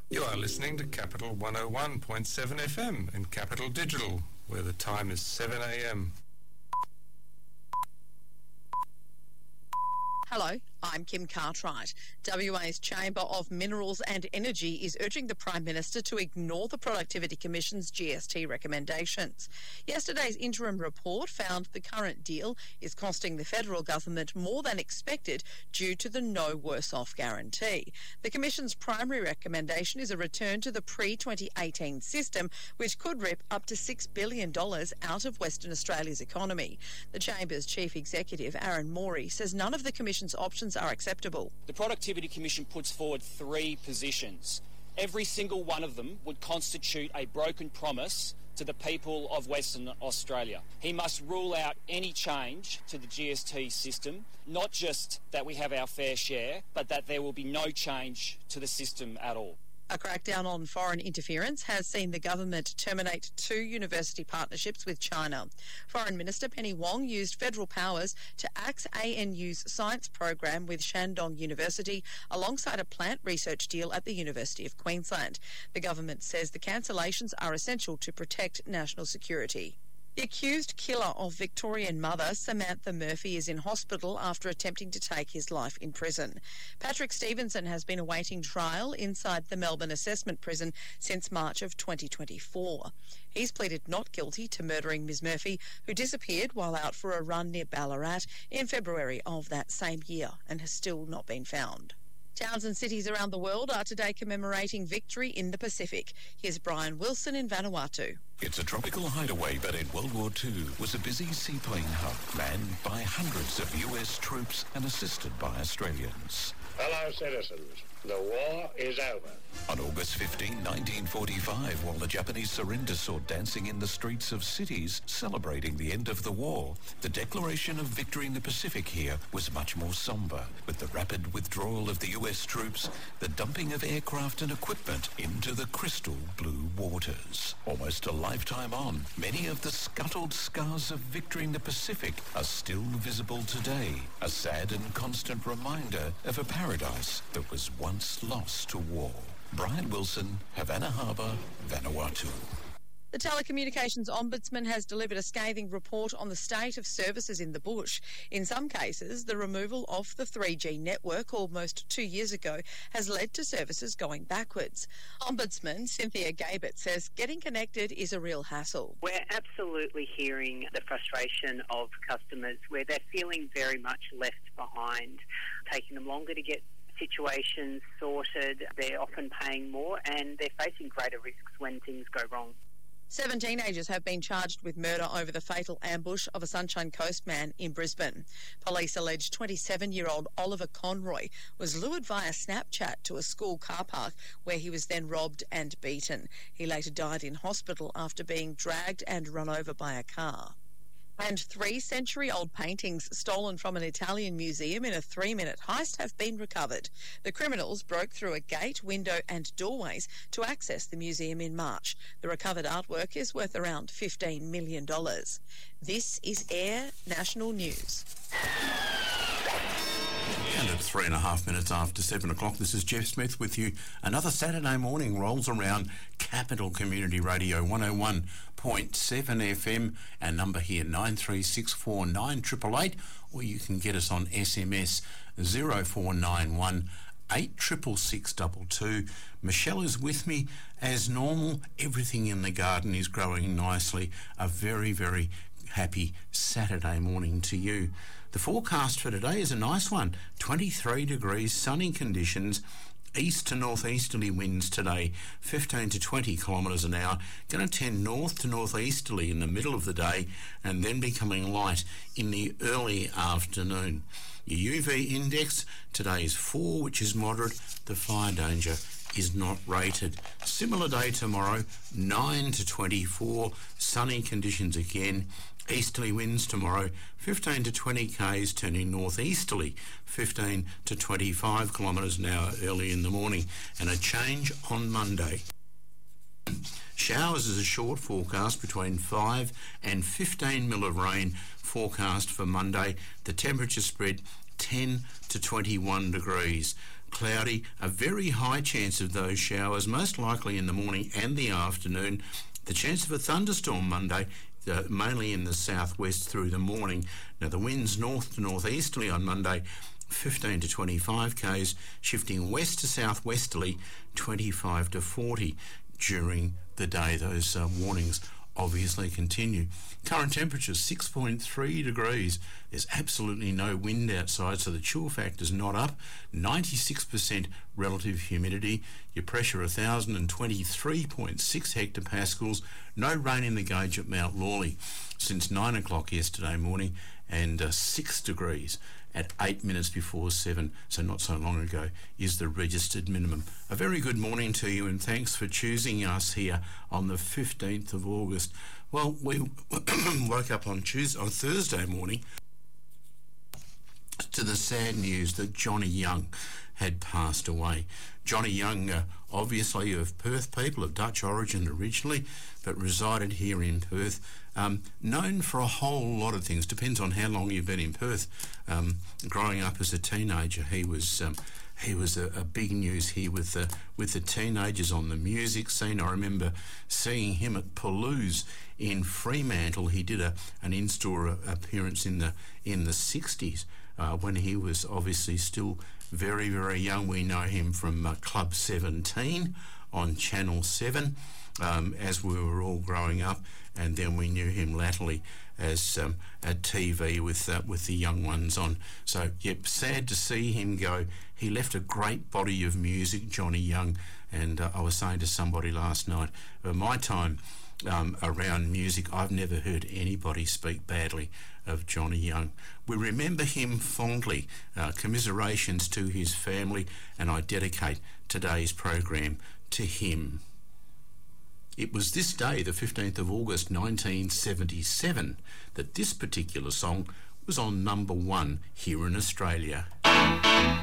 You are listening to Capital 101.7 FM and Capital Digital, where the time is 7 a.m. Hello, I'm Kim Cartwright. WA's Chamber of Minerals and Energy is urging the Prime Minister to ignore the Productivity Commission's GST recommendations. Yesterday's interim report found the current deal is costing the federal government more than expected due to the no worse off guarantee. The Commission's primary recommendation is a return to the pre-2018 system, which could rip up to $6 billion out of Western Australia's economy. The Chamber's Chief Executive, Aaron Morey, says none of the Commission's options are acceptable. The Productivity Commission puts forward three positions. Every single one of them would constitute a broken promise to the people of Western Australia. He must rule out any change to the GST system, not just that we have our fair share, but that there will be no change to the system at all. A crackdown on foreign interference has seen the government terminate 2 university partnerships with China. Foreign Minister Penny Wong used federal powers to axe ANU's science program with Shandong University alongside a plant research deal at the University of Queensland. The government says the cancellations are essential to protect national security. The accused killer of Victorian mother Samantha Murphy is in hospital after attempting to take his life in prison. Patrick Stevenson has been awaiting trial inside the Melbourne Assessment Prison since March of 2024. He's pleaded not guilty to murdering Ms Murphy, who disappeared while out for a run near Ballarat in February of that same year and has still not been found. Towns and cities around the world are today commemorating victory in the Pacific. Here's Brian Wilson in Vanuatu. It's a tropical hideaway, but in World War II was a busy seaplane hub manned by hundreds of US troops and assisted by Australians. Fellow citizens, the war is over. On August 15, 1945, while the Japanese surrender saw dancing in the streets of cities celebrating the end of the war, the declaration of victory in the Pacific here was much more sombre, with the rapid withdrawal of the US troops, the dumping of aircraft and equipment into the crystal blue waters. Almost a lifetime on, many of the scuttled scars of victory in the Pacific are still visible today, a sad and constant reminder of a paradise that was once lost to war. Brian Wilson, Havana Harbour, Vanuatu. The Telecommunications Ombudsman has delivered a scathing report on the state of services in the bush. In some cases, the removal of the 3G network almost 2 years ago has led to services going backwards. Ombudsman Cynthia Gabert says getting connected is a real hassle. We're absolutely hearing the frustration of customers where they're feeling very much left behind, taking them longer to get situations sorted. They're often paying more and they're facing greater risks when things go wrong. 7 teenagers have been charged with murder over the fatal ambush of a Sunshine Coast man in Brisbane. Police allege 27-year-old Oliver Conroy was lured via Snapchat to a school car park where he was then robbed and beaten. He later died in hospital after being dragged and run over by a car. And 3-century-old paintings stolen from an Italian museum in a 3-minute heist have been recovered. The criminals broke through a gate, window and doorways to access the museum in March. The recovered artwork is worth around $15 million. This is Air National News. And at 3.5 minutes after 7 o'clock, this is Jeff Smith with you. Another Saturday morning rolls around. Capital Community Radio 101.7 FM. Our number here 93649888, or you can get us on SMS 0491 86662. Michelle is with me as normal. Everything in the garden is growing nicely. A very, very happy Saturday morning to you. The forecast for today is a nice one. 23 degrees, sunny conditions. East to northeasterly winds today, 15 to 20 kilometres an hour, going to tend north to northeasterly in the middle of the day and then becoming light in the early afternoon. Your UV index today is 4, which is moderate. The fire danger is not rated. Similar day tomorrow, 9 to 24, sunny conditions again. Easterly winds tomorrow, 15 to 20 k's, turning northeasterly, 15 to 25 kilometres an hour early in the morning, and a change on Monday. Showers is a short forecast between 5 and 15 mil of rain forecast for Monday. The temperature spread 10 to 21 degrees. cloudy, a very high chance of those showers, most likely in the morning and the afternoon. The chance of a thunderstorm Monday, mainly in the southwest through the morning. Now the winds north to northeasterly on Monday, 15 to 25 k's, shifting west to southwesterly, 25 to 40 during the day. Those warnings obviously continue. Current temperature 6.3 degrees. There's absolutely no wind outside, so the chill factor's not up. 96% relative humidity. Your pressure 1,023.6 hectopascals. No rain in the gauge at Mount Lawley since 9 o'clock yesterday morning, and 6 degrees at 8 minutes before 7, so not so long ago, is the registered minimum. A very good morning to you, and thanks for choosing us here on the 15th of August. Well, we woke up on Thursday morning to the sad news that Johnny Young had passed away. Johnny Young, obviously of Perth people, of Dutch origin originally, but resided here in Perth. Known for a whole lot of things. Depends on how long you've been in Perth. Growing up as a teenager, he was a big news here with the teenagers on the music scene. I remember seeing him at Palouse in Fremantle. He did an in-store appearance in the 60s when he was obviously still very, very young. We know him from Club 17 on Channel 7 as we were all growing up, and then we knew him latterly as at TV with the young ones on. So, yep, sad to see him go. He left a great body of music, Johnny Young, and I was saying to somebody last night, my time around music, I've never heard anybody speak badly of Johnny Young. We remember him fondly. Commiserations to his family, and I dedicate today's program to him. It was this day, the 15th of August 1977, that this particular song was on number 1 here in Australia.